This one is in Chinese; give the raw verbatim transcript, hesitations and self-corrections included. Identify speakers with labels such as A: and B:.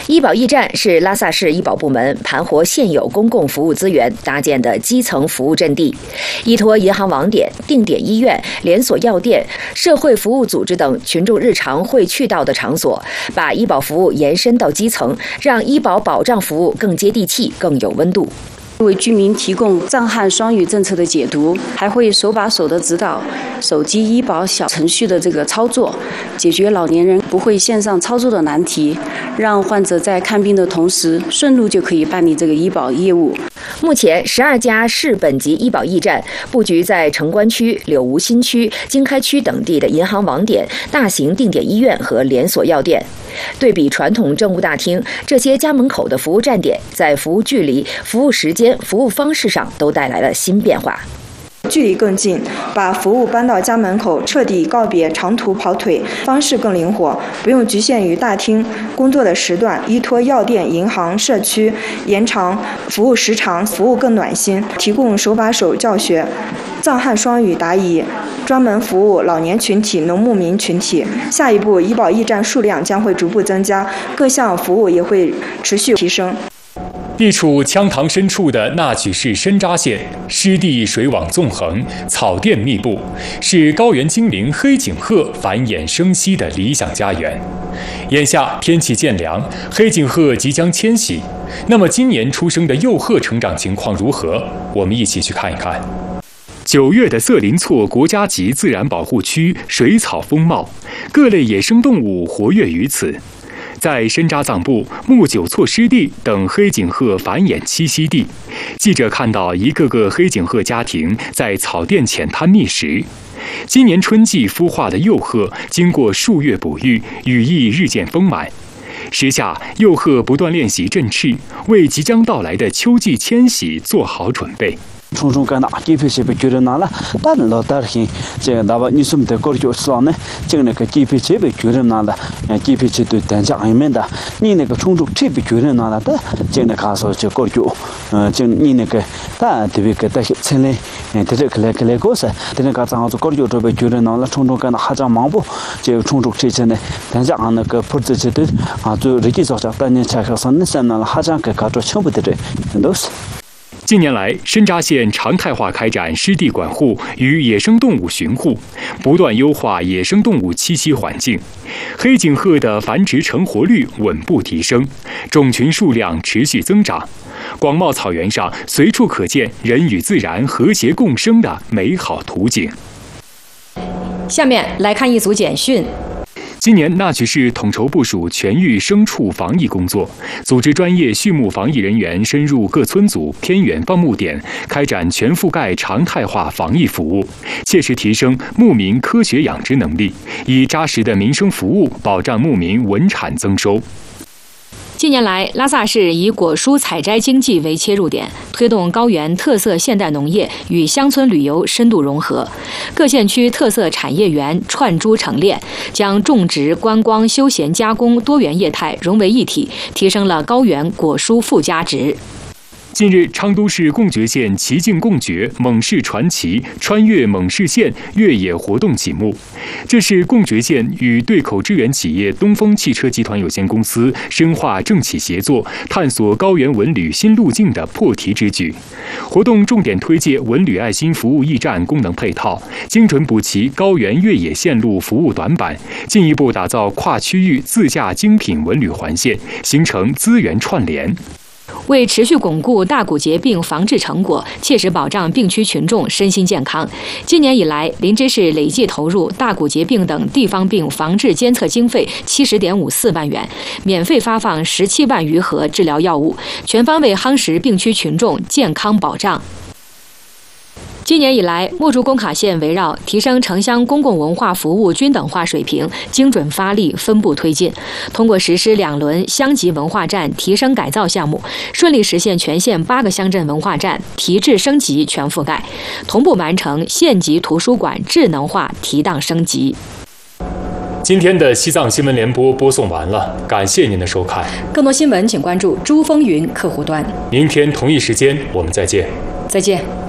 A: 医保驿站是拉萨市医保部门盘活现有公共服务资源搭建的基层服务阵地，依托银行网点、定点医院、连锁药店、社会服务组织等群众日常会去到的场所，把医保服务延伸到基层，让医保保障服务更接地气、更有温度。
B: 为居民提供藏汉双语政策的解读，还会手把手的指导手机医保小程序的这个操作，解决老年人不会线上操作的难题，让患者在看病的同时顺路就可以办理这个医保业务。
A: 目前，十二家市本级医保驿站布局在城关区、柳梧新区、经开区等地的银行网点、大型定点医院和连锁药店。对比传统政务大厅，这些家门口的服务站点，在服务距离、服务时间、服务方式上都带来了新变化。
C: 距离更近，把服务搬到家门口，彻底告别长途跑腿，方式更灵活，不用局限于大厅工作的时段，依托药店、银行、社区延长服务时长，服务更暖心，提供手把手教学，藏汉双语答疑，专门服务老年群体、农牧民群体。下一步，医保驿站数量将会逐步增加，各项服务也会持续提升。
D: 地处羌塘深处的那曲市深扎县，湿地水网纵横，草甸密布，是高原精灵黑颈鹤繁衍生息的理想家园。眼下天气渐凉，黑颈鹤即将迁徙，那么今年出生的幼鹤成长情况如何？我们一起去看一看。九月的色林措国家级自然保护区水草丰茂，各类野生动物活跃于此。在深扎藏布、木九措湿地等黑颈鹤繁衍栖息地，记者看到一个个黑颈鹤家庭在草甸浅滩觅食。今年春季孵化的幼鹤，经过数月哺育，羽翼日渐丰满。时下，幼鹤不断练习振翅，为即将到来的秋季迁徙做好准备。
E: 冲冲干那，基本是被觉得拿了，但老大些，这个哪怕你什么的过去说呢，这个那个基本是被觉得拿了，呃，基本是对单价里面的，你那个冲冲这被觉得拿了的，这个卡说就过去，呃，就你那个，但这边个但是城里，呃，这个来个来个是，这个卡上说过去这被觉得拿了，冲冲干那还在忙不，这个冲冲这些呢，单价那个不是这对啊，就日记早上当年才开始那三那了，还在个卡着全部的这都是。
D: 近年来，深扎县常态化开展湿地管护与野生动物巡护，不断优化野生动物栖息环境。黑颈鹤的繁殖成活率稳步提升，种群数量持续增长。广袤草原上，随处可见人与自然和谐共生的美好图景。
F: 下面来看一组简讯。
D: 今年那曲市统筹部署全域牲畜防疫工作，组织专业畜牧防疫人员深入各村组、偏远放牧点，开展全覆盖常态化防疫服务，切实提升牧民科学养殖能力，以扎实的民生服务保障牧民稳产增收。
F: 近年来，拉萨市以果蔬采摘经济为切入点，推动高原特色现代农业与乡村旅游深度融合，各县区特色产业园串珠成链，将种植、观光、休闲、加工多元业态融为一体，提升了高原果蔬附加值。
D: 近日，昌都市贡觉县奇境贡觉蒙氏传奇穿越蒙氏县越野活动启幕。这是贡觉县与对口支援企业东风汽车集团有限公司深化政企协作，探索高原文旅新路径的破题之举。活动重点推介文旅爱心服务驿站功能配套，精准补齐高原越野线路服务短板，进一步打造跨区域自驾精品文旅环线，形成资源串联。
F: 为持续巩固大骨节病防治成果，切实保障病区群众身心健康，今年以来，林芝市累计投入大骨节病等地方病防治监测经费七十点五四万元，免费发放十七万余盒治疗药物，全方位夯实病区群众健康保障。今年以来，墨竹工卡县围绕提升城乡公共文化服务均等化水平，精准发力，分步推进。通过实施两轮乡级文化站提升改造项目，顺利实现全县八个乡镇文化站提质升级全覆盖，同步完成县级图书馆智能化提档升级。
D: 今天的西藏新闻联播播送完了，感谢您的收看。
F: 更多新闻请关注珠风云客户端。
D: 明天同一时间我们再见。
F: 再见。